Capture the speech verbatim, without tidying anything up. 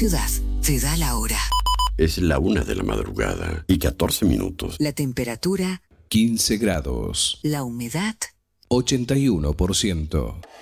ciudad te da la hora. Es la una de la madrugada y catorce minutos. La temperatura quince grados. La humedad ochenta y uno por ciento.